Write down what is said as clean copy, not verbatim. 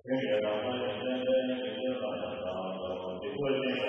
愿解答观世音真真实智法的道，只不过见有